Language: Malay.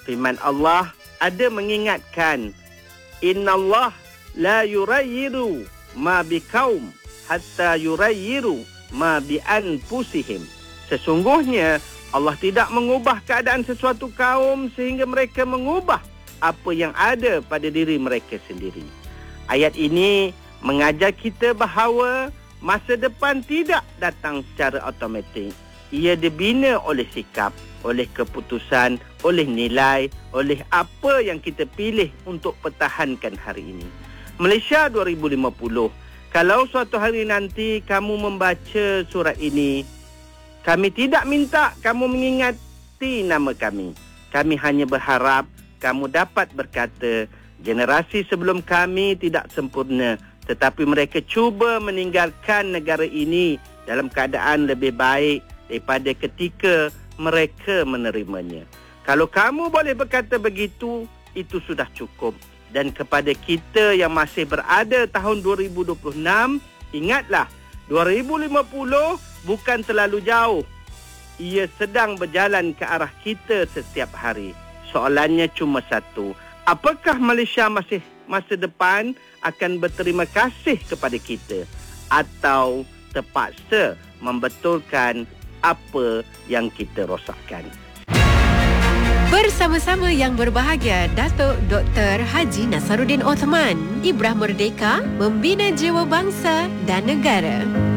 Firman Allah ada mengingatkan, Innallah la yurayyiru ma biqaum hatta yurayyiru ma bi anfusihim. Sesungguhnya Allah tidak mengubah keadaan sesuatu kaum sehingga mereka mengubah apa yang ada pada diri mereka sendiri. Ayat ini mengajar kita bahawa masa depan tidak datang secara automatik. Ia dibina oleh sikap, oleh keputusan, oleh nilai, oleh apa yang kita pilih untuk pertahankan hari ini. Malaysia 2050. Kalau suatu hari nanti kamu membaca surat ini, kami tidak minta kamu mengingati nama kami. Kami hanya berharap kamu dapat berkata, generasi sebelum kami tidak sempurna, tetapi mereka cuba meninggalkan negara ini dalam keadaan lebih baik daripada ketika mereka menerimanya. Kalau kamu boleh berkata begitu, itu sudah cukup. Dan kepada kita yang masih berada tahun 2026, ingatlah, 2050 bukan terlalu jauh. Ia sedang berjalan ke arah kita setiap hari. Soalannya cuma satu. Apakah Malaysia masa depan akan berterima kasih kepada kita atau terpaksa membetulkan apa yang kita rosakkan? Bersama-sama yang berbahagia, Datuk Dr. Haji Nasaruddin Othman, Ibrah Merdeka, membina jiwa bangsa dan negara.